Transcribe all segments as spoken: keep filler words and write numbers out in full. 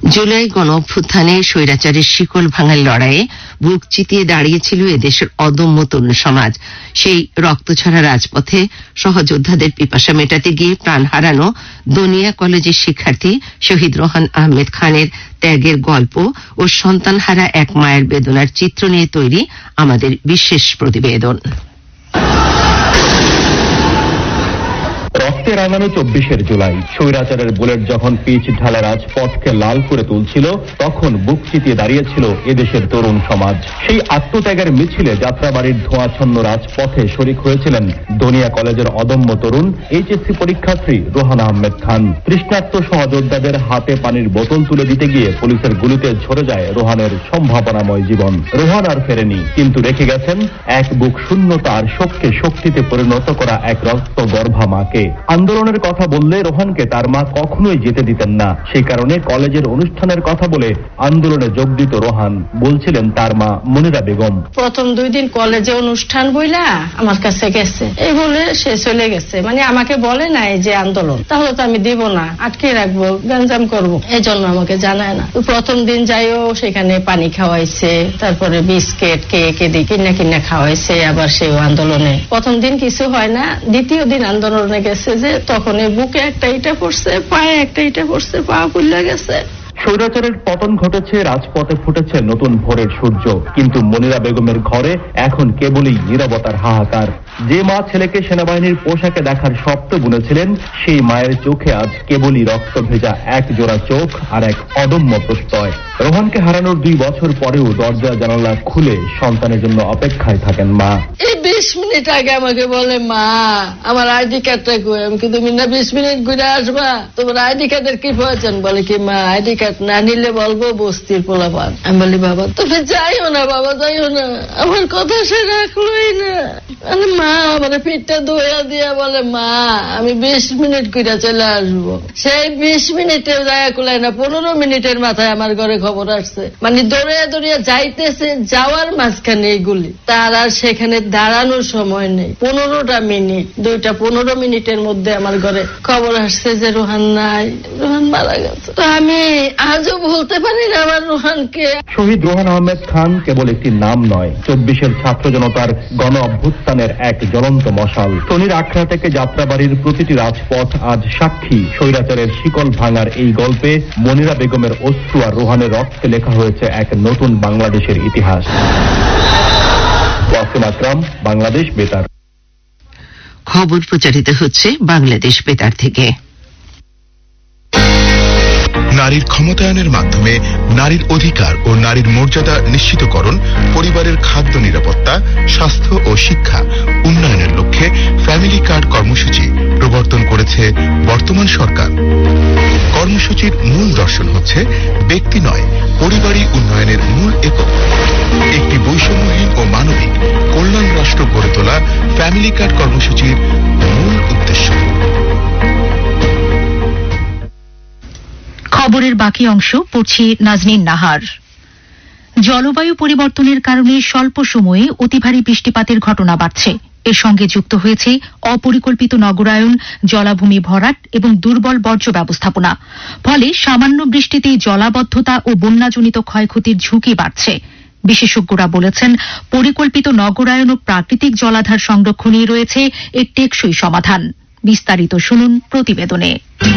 জুলাই গণ অভ্যুত্থানে স্বৈরাচারের শিকল ভাঙার লড়াইয়ে বুক চিতিয়ে দাঁড়িয়েছিল এদেশের অদম্য তরুণ সমাজ। সেই রক্তছড়া রাজপথে সহযোদ্ধাদের পিপাসা মেটাতে গিয়ে প্রাণ হারানো দনিয়া কলেজের শিক্ষার্থী শহীদ রোহান আহমেদ খানের ত্যাগের গল্প ও সন্তানহারা এক মায়ের বেদনার চিত্র নিয়ে তৈরি আমাদের বিশেষ প্রতিবেদন। রক্তে রাঙানো চব্বিশের জুলাই, স্বৈরাচারের বুলেট যখন পিচ ঢালা রাজপথকে লাল করে তুলছিল, তখন বুক চিতিয়ে দাঁড়িয়েছিল এদেশের তরুণ সমাজ। সেই আত্মত্যাগের মিছিলে যাত্রাবাড়ির ধোঁয়াচ্ছন্ন রাজপথে শরিক হয়েছিলেন দনিয়া কলেজের অদম্য তরুণ এইচএসসি পরীক্ষার্থী রোহান আহমেদ খান। তৃষ্ণার্ত সহযোদ্ধাদের হাতে পানির বোতল তুলে দিতে গিয়ে পুলিশের গুলিতে ঝরে যায় রোহানের সম্ভাবনাময় জীবন। রোহান আর ফেরেনি, কিন্তু রেখে গেছেন এক বুক শূন্যতা আর শোককে শক্তিতে পরিণত করা এক রক্ত গর্ভা মাকে। আন্দোলনের কথা বললে রোহানকে তার মা কখনোই যেতে দিতেন না। সেই কারণে কলেজের অনুষ্ঠানের কথা বলে আন্দোলনে যোগ দিত রোহান, বলছিলেন তার মা মনিরা বেগম। প্রথম দুই দিন কলেজে অনুষ্ঠান বইলা আমার কাছে গেছে, এই বলে সে চলে গেছে। মানে আমাকে বলে নাই যে আন্দোলন, তাহলে তো আমি দিব না, আটকে রাখবো, গঞ্জাম করবো, এই জন্য আমাকে জানায় না। প্রথম দিন যাইও সেখানে পানি খাওয়াইছে, তারপরে বিস্কিট কেক এদিকে কিনা কিনা খাওয়াইছে। আবার সেও আন্দোলনে প্রথম দিন কিছু হয় না, দ্বিতীয় দিন আন্দোলনে গেছে যে তখন বুকে একটা ইটা পড়ছে, পায়ে একটা ইটা পড়ছে, পা ফুলে গেছে। স্বৈরাচারের পতন ঘটেছে, রাজপথে ফুটেছে নতুন ভোরের সূর্য, কিন্তু মনিরা বেগমের ঘরে এখন কেবলই নীরবতার হাহাকার। যে মা ছেলেকে সেনাবাহিনীর পোশাকে দেখার স্বপ্ন বুনেছিলেন, সেই মায়ের চোখে আজ কেবলই রক্ত ভেজা এক জোড়া চোখ আর এক অদম্য প্রত্যয়। রোহানকে হারানোর দুই বছর পরেও দরজা জানালা খুলে সন্তানের জন্য অপেক্ষায় থাকেন মা। এই বিশ মিনিট আগে আমাকে বলে, মা আমার আইডি কার্ডটা কই? আমি কি তুমি না বিশ মিনিট ঘুরে আসবা, তোমার আইডি কার্ডের কি প্রয়োজন? বলে কি মা আইডি কার্ড না নিলে বলবো বস্তির পোলাপান। আমি বলি বাবা তুমি যাইও না, বাবা যাইও না, আমার কথা সে রাখলোই না। মানে মা আমার পিঠটা ধোয়া দিয়া বলে, মা আমি বিশ মিনিট ঘুরে চলে আসবো। সেই বিশ মিনিটে যায় কুলাই না, পনেরো মিনিটের মাথায় আমার ঘরে খবর আসছে। মানে দৌড়িয়া দৌড়িয়া যাইতেছে, যাওয়ার মাঝখানে এইগুলি, তার আর সেখানে দাঁড়ানোর সময় নেই। পনেরোটা মিনিট দুইটা পনেরো মিনিটের মধ্যে আমার ঘরে খবর আসছে যে রোহান নাই, রোহান মারা গেছে। তো আমি আজও বলতে পারি না আমার রোহানকে। শহীদ রোহান আহমেদ খান কেবল একটি নাম নয়, চব্বিশের ছাত্র জনতার গণ অভ্যুত্থানের এক জ্বলন্ত মশাল। শনির আখড়া থেকে যাত্রাবাড়ির প্রতিটি রাজপথ আজ সাক্ষী স্বৈরাচারের শিকল ভাঙার এই গল্পে মনিরা বেগমের অশ্রু আর রোহানের রক্তে লেখা হয়েছে এক নতুন বাংলাদেশের ইতিহাস। ওয়াসিম আকরাম, বাংলাদেশ বেতার। খবর প্রচারিত হচ্ছে বাংলাদেশ বেতার থেকে। নারীর ক্ষমতায়নের মাধ্যমে নারীর অধিকার ও নারীর মর্যাদা নিশ্চিতকরণ, পরিবারের খাদ্য নিরাপত্তা, স্বাস্থ্য ও শিক্ষা উন্নয়নের লক্ষ্যে ফ্যামিলি কার্ড কর্মসূচি প্রবর্তন করেছে বর্তমান সরকার। কর্মসূচির মূল দর্শন হচ্ছে ব্যক্তি নয়, পরিবারই উন্নয়নের মূল একক। একটি বৈষম্যহীন ও মানবিক কল্যাণ রাষ্ট্র গড়ে তোলা ফ্যামিলি কার্ড কর্মসূচির মূল উদ্দেশ্য। খবরের বাকি অংশ পড়ছি নাজনীন নাহার। জলবায়ু পরিবর্তনের কারণে স্বল্প সময়ে অতি ভারী বৃষ্টিপাতের ঘটনা বাড়ছে। এর সঙ্গে যুক্ত হয়েছে অপরিকল্পিত নগরায়ন, জলাভূমি ভরাট এবং দুর্বল বর্জ্য ব্যবস্থাপনা। ফলে সামান্য বৃষ্টিতেই জলাবদ্ধতা ও বন্যাজনিত ক্ষয়ক্ষতির ঝুঁকি বাড়ছে। বিশেষজ্ঞরা বলেছেন, পরিকল্পিত নগরায়ন ও প্রাকৃতিক জলাধার সংরক্ষণই রয়েছে এর টেকসই সমাধান। বিস্তারিত শুনুন প্রতিবেদনে।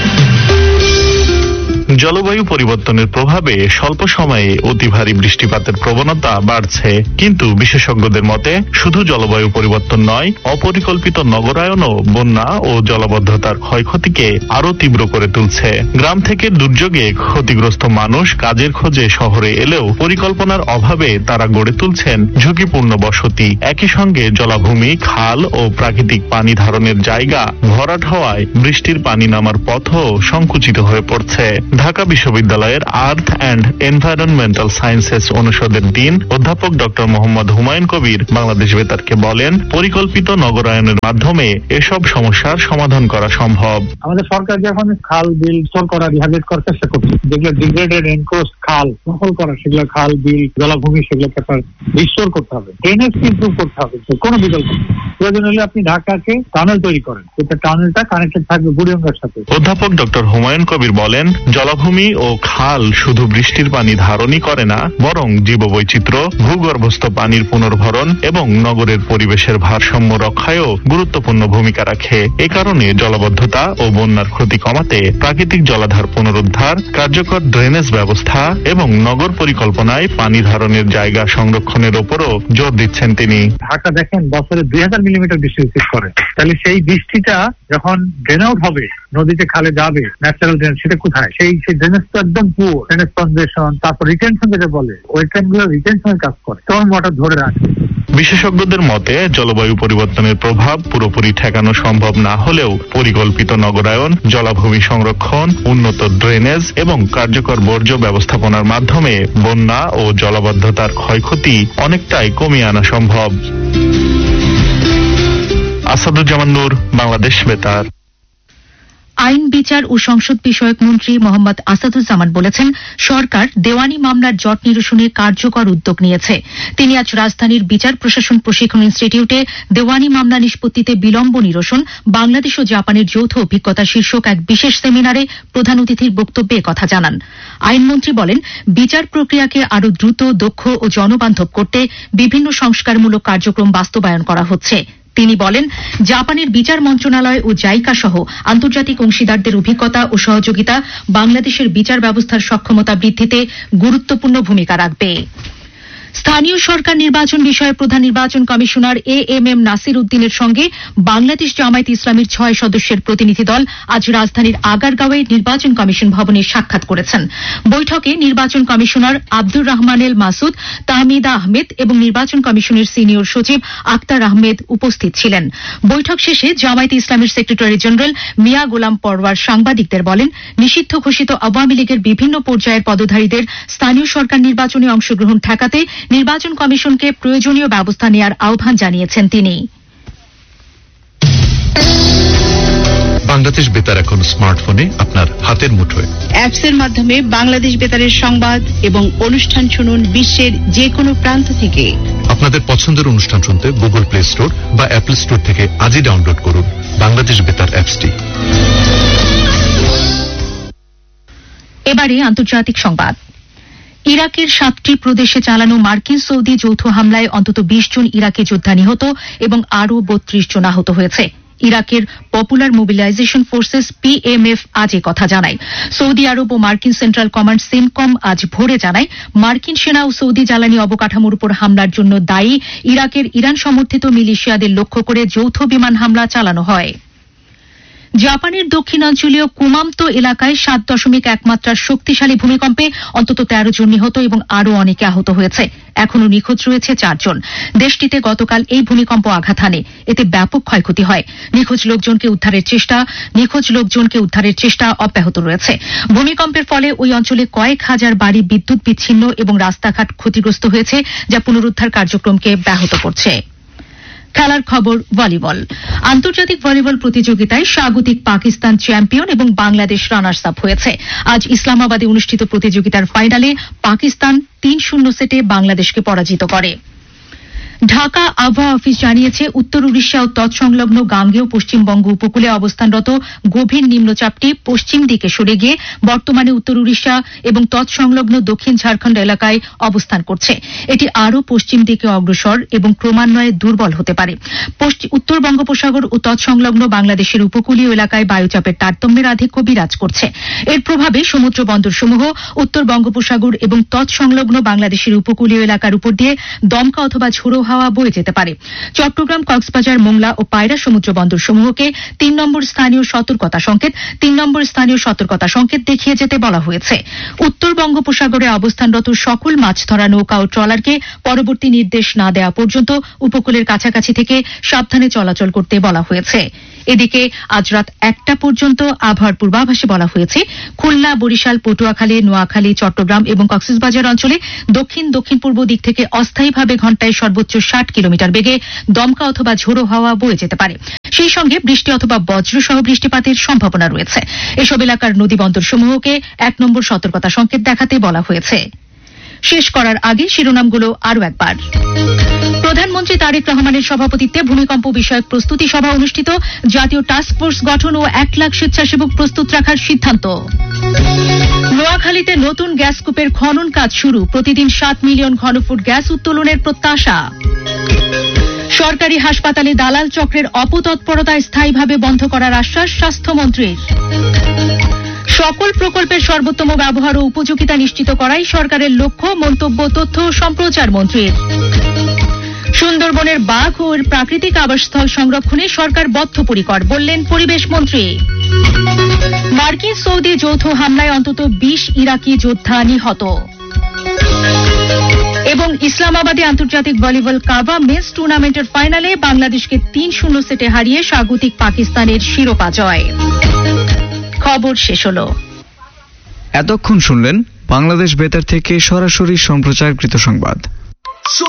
জলবায়ু পরিবর্তনের প্রভাবে স্বল্প সময়ে অতি ভারী বৃষ্টিপাতের প্রবণতা বাড়ছে, কিন্তু বিশেষজ্ঞদের মতে শুধু জলবায়ু পরিবর্তন নয়, অপরিকল্পিত নগরায়নও বন্যা ও জলাবদ্ধতার ক্ষয়ক্ষতিকে আরো তীব্র করে তুলছে। গ্রাম থেকে দুর্যোগে ক্ষতিগ্রস্ত মানুষ কাজের খোঁজে শহরে এলেও পরিকল্পনার অভাবে তারা গড়ে তুলছেন ঝুঁকিপূর্ণ বসতি। একই সঙ্গে জলাভূমি, খাল ও প্রাকৃতিক পানি ধারণের জায়গা ভরাট হওয়ায় বৃষ্টির পানি নামার পথও সংকুচিত হয়ে পড়ছে। ঢাকা বিশ্ববিদ্যালয়ের আর্থ অ্যান্ড এনভায়রনমেন্টাল সায়েন্সেস অনুষদের ডিন অধ্যাপক ডক্টর মোহাম্মদ হুমায়ুন কবির বাংলাদেশ বেতারকে বলেন, পরিকল্পিত নগরায়নের মাধ্যমে এসব সমস্যার সমাধান করা সম্ভব। আমাদের সরকার যখন খাল বিল স্টোর করা রিহাবিলিট করার চেষ্টা করছে, যেগুলো ডিগ্রেডেড এনক্রোচ খাল দখল করা, সেগুলো খাল বিল জলাভূমি সেগুলোকে রিস্টোর করতে হবে, ড্রেনেজ ইমপ্রুভ করতে হবে। কোনো বিকল্প প্রয়োজন হলে আপনি ঢাকাকে টানেল তৈরি করেন, এটা টানেলটা কানেক্টেড থাকবে বুড়িগঙ্গার সাথে। অধ্যাপক ডক্টর হুমায়ুন কবির বলেন, জলা জলাভূমি ও খাল শুধু বৃষ্টির পানি ধারণই করে না, বরং জীববৈচিত্র্য, ভূগর্ভস্থ পানির পুনর্ভরণ এবং নগরের পরিবেশের ভারসাম্য রক্ষায়ও গুরুত্বপূর্ণ ভূমিকা রাখে। এ কারণে জলাবদ্ধতা ও বন্যার ক্ষতি কমাতে প্রাকৃতিক জলাধার পুনরুদ্ধার, কার্যকর ড্রেনেজ ব্যবস্থা এবং নগর পরিকল্পনায় পানি ধারণের জায়গা সংরক্ষণের ওপরও জোর দিচ্ছেন তিনি। ঢাকা দেখেন বছরে দুই হাজার মিলিমিটার বৃষ্টি রিসিভ করে, তাহলে সেই বৃষ্টিটা যখন ড্রেন আউট হবে, নদীতে খালে যাবে, ন্যাচারাল ড্রেন, সেটা কোথায়? সেই সেই ড্রেনেজ তো একদম পুরো ড্রেনেজ কনজারভেশন, তারপর রিটেনশন যেটা বলে, ওই ট্রেনগুলো রিটেনশনের কাজ করে, তখন ওয়াটার ধরে রাখে। বিশেষজ্ঞদের মতে জলবায়ু পরিবর্তনের প্রভাব পুরোপুরি ঠেকানো সম্ভব না হলেও পরিকল্পিত নগরায়ন, জলাভূমি সংরক্ষণ, উন্নত ড্রেনেজ এবং কার্যকর বর্জ্য ব্যবস্থাপনার মাধ্যমে বন্যা ও জলাবদ্ধতার ক্ষয়ক্ষতি অনেকটাই কমিয়ে আনা সম্ভব। আসাদুজ্জামান নূর, বাংলাদেশ বেতার। আইন, বিচার ও সংসদ বিষয়ক মন্ত্রী মোহাম্মদ আসাদুজ্জামান বলেছেন, সরকার দেওয়ানি মামলার জট নিরসনে কার্যকর উদ্যোগ নিয়েছে। তিনি আজ রাজধানীর বিচার প্রশাসন প্রশিক্ষণ ইনস্টিটিউটে দেওয়ানি মামলা নিষ্পত্তিতে বিলম্ব নিরসন, বাংলাদেশ ও জাপানের যৌথ অভিজ্ঞতা শীর্ষক এক বিশেষ সেমিনারে প্রধান অতিথির বক্তব্যে কথা জানান। আইনমন্ত্রী বলেন, বিচার প্রক্রিয়াকে আরও দ্রুত, দক্ষ ও জনবান্ধব করতে বিভিন্ন সংস্কারমূলক কার্যক্রম বাস্তবায়ন করা হচ্ছে। তিনি বলেন, জাপানের বিচার মন্ত্রণালয় ও জাইকা সহ আন্তর্জাতিক অংশীদারদের অভিজ্ঞতা ও সহযোগিতা বাংলাদেশের বিচার ব্যবস্থার সক্ষমতা বৃদ্ধিতে গুরুত্বপূর্ণ ভূমিকা রাখবে। স্থানীয় সরকার নির্বাচন বিষয়ে প্রধান নির্বাচন commissioner A M M Nasir উদ্দিনের সঙ্গে বাংলাদেশ জামায়াতে ইসলামীর ছয় সদস্যের প্রতিনিধি দল আজ রাজধানীর আগারগাঁওয়ে নির্বাচন কমিশন ভবনে সাক্ষাৎ করেছেন। বৈঠকে নির্বাচন কমিশনার আব্দুর রহমান এল মাসুদ, তাহমিদা আহমেদ এবং নির্বাচন কমিশনের সিনিয়র সচিব আক্তার আহমেদ উপস্থিত ছিলেন। বৈঠক শেষে জামায়াতে ইসলামীর সেক্রেটারি জেনারেল মিয়া গোলাম পরওয়ার সাংবাদিকদের বলেন, নিষিদ্ধ ঘোষিত আওয়ামী লীগের বিভিন্ন পর্যায়ের পদধারীদের স্থানীয় সরকার নির্বাচনে অংশগ্রহণ ঠেকাতে নির্বাচন কমিশনকে প্রয়োজনীয় ব্যবস্থা নেওয়ার আহ্বান জানিয়েছেন তিনি। বাংলাদেশ বেতার এখন স্মার্টফোনে আপনার হাতের মুঠোয়। অ্যাপসের মাধ্যমে বাংলাদেশ বেতারের সংবাদ এবং অনুষ্ঠান শুনুন বিশ্বের যে কোনো প্রান্ত থেকে। আপনাদের পছন্দের অনুষ্ঠান শুনতে গুগল প্লে স্টোর বা অ্যাপল স্টোর থেকে আজই ডাউনলোড করুন বাংলাদেশ বেতার অ্যাপসটি। এবারে আন্তর্জাতিক সংবাদ। ইরাকের সাতটি প্রদেশে চালানো মার্কিন সৌদি যৌথ হামলায় অন্তত বিশ জন ইরাকি যোদ্ধা নিহত এবং আরও বত্রিশ জন আহত হয়েছে। ইরাকের popular mobilisation forces P M F আজ এ কথা জানায়। সৌদি আরব ও মার্কিন সেন্ট্রাল কমান্ড সেনকম আজ ভোরে জানায়, মার্কিন সেনা ও সৌদি জ্বালানি অবকাঠামোর উপর হামলার জন্য দায়ী ইরাকের ইরান সমর্থিত মিলিশিয়াদের লক্ষ্য করে যৌথ বিমান হামলা চালানো হয়। জাপানের দক্ষিণাঞ্চলীয় কুমামতো এলাকায় সাত দশমিক এক মাত্রার শক্তিশালী ভূমিকম্পে অন্তত তেরো জন নিহত এবং আরও অনেকে আহত হয়েছে। এখনও নিখোঁজ রয়েছে চারজন। দেশটিতে গতকাল এই ভূমিকম্প আঘাত হানে, এতে ব্যাপক ক্ষয়ক্ষতি হয়। নিখোঁজ লোকজনকে উদ্ধারের চেষ্টা নিখোঁজ লোকজনকে উদ্ধারের চেষ্টা অব্যাহত রয়েছে। ভূমিকম্পের ফলে ওই অঞ্চলে কয়েক হাজার বাড়ি বিদ্যুৎ বিচ্ছিন্ন এবং রাস্তাঘাট ক্ষতিগ্রস্ত হয়েছে, যা পুনরুদ্ধার কার্যক্রমকে ব্যাহত করছে। খেলার খবর, ভলিবল। আন্তর্জাতিক ভলিবল প্রতিযোগিতায় স্বাগতিক পাকিস্তান চ্যাম্পিয়ন এবং বাংলাদেশ রানার্স আপ হয়েছে। আজ ইসলামাবাদে অনুষ্ঠিত প্রতিযোগিতার ফাইনালে পাকিস্তান তিন শূন্য সেটে বাংলাদেশকে পরাজিত করে। ঢাকা আবহাওয়া অফিস জানিয়েছে, উত্তর উড়িষ্যা ও তৎসংলগ্ন গাঙ্গেয় পশ্চিমবঙ্গ উপকূলে অবস্থানরত গভীর নিম্নচাপটি পশ্চিম দিকে সরে গিয়ে বর্তমানে উত্তর উড়িষ্যা এবং তৎসংলগ্ন দক্ষিণ ঝাড়খণ্ড এলাকায় অবস্থান করছে। এটি আরও পশ্চিম দিকে অগ্রসর এবং ক্রমান্বয়ে দুর্বল হতে পারে। উত্তর বঙ্গোপসাগর ও তৎসংলগ্ন বাংলাদেশের উপকূলীয় এলাকায় বায়ুচাপের তারতম্যের আধিক্য বিরাজ করছে। এর প্রভাবে সমুদ্র বন্দরসমূহ উত্তর বঙ্গোপসাগর এবং তৎসংলগ্ন বাংলাদেশের উপকূলীয় এলাকার উপর দিয়ে দমকা অথবা ঝোড়ো হাওয়া বয়ে যেতে পারে। চট্টগ্রাম, কক্সবাজার, মোংলা ও পায়রা সমুদ্র বন্দর সমূহকে তিন নম্বর স্থানীয় সতর্কতা সংকেত তিন নম্বর স্থানীয় সতর্কতা সংকেত দেখিয়ে যেতে বলা হয়েছে। উত্তর বঙ্গোপসাগরে অবস্থানরত সকল মাছ ধরা নৌকা ও ট্রলারকে পরবর্তী নির্দেশ না দেওয়া পর্যন্ত উপকূলের কাছাকাছি থেকে সাবধানে চলাচল করতে বলা হয়েছে। এদিকে আজ রাত একটা পর্যন্ত আবহাওয়ার পূর্বাভাসে বলা হয়েছে, খুলনা, বরিশাল, পটুয়াখালী, নোয়াখালী, চট্টগ্রাম এবং কক্সবাজার অঞ্চলে দক্ষিণ দক্ষিণ পূর্ব দিক থেকে অস্থায়ীভাবে ঘণ্টায় সর্বোচ্চ ষাট কিলোমিটার বেগে দমকা অথবা ঝোড়ো হাওয়া বয়ে যেতে পারে। সেই সঙ্গে বৃষ্টি অথবা বজ্রসহ বৃষ্টিপাতের সম্ভাবনা রয়েছে। এসব এলাকার নদী বন্দরসমূহকে এক নম্বর সতর্কতা সংকেত দেখাতে বলা হয়েছে। শেষ করার আগে শিরোনামগুলো আরও একবার। প্রধানমন্ত্রী তারেক রহমানের সভাপতিত্বে ভূমিকম্প বিষয়ক প্রস্তুতি সভা অনুষ্ঠিত। জাতীয় টাস্ক ফোর্স গঠন ও এক লাখ স্বেচ্ছাসেবক প্রস্তুত রাখার সিদ্ধান্ত। নোয়াখালীতে নতুন গ্যাস কূপের খনন কাজ শুরু, প্রতিদিন সাত মিলিয়ন ঘনফুট গ্যাস উত্তোলনের প্রত্যাশা। সরকারি হাসপাতালে দালাল চক্রের অপতৎপরতায় স্থায়ীভাবে বন্ধ করার আশ্বাস স্বাস্থ্যমন্ত্রীর। সকল প্রকল্পের সর্বোত্তম ব্যবহার ও উপযোগিতা নিশ্চিত করাই সরকারের লক্ষ্য, মন্তব্য তথ্য ও সম্প্রচার মন্ত্রীর। সুন্দরবনের বাঘ ও এর প্রাকৃতিক আবাসস্থল সংরক্ষণে সরকার বদ্ধপরিকর, বললেন পরিবেশ মন্ত্রী। মার্কিন সৌদি যৌথ হামলায় অন্তত বিশ ইরাকি যোদ্ধা নিহত। এবং ইসলামাবাদে আন্তর্জাতিক ভলিবল কাবা মেন্স টুর্নামেন্টের ফাইনালে বাংলাদেশকে তিন শূন্য সেটে হারিয়ে স্বাগতিক পাকিস্তানের শিরোপা জয়। খবর শেষ হলো। এতক্ষণ শুনলেন বাংলাদেশ বেতার থেকে সরাসরি সম্প্রচারকৃত সংবাদ।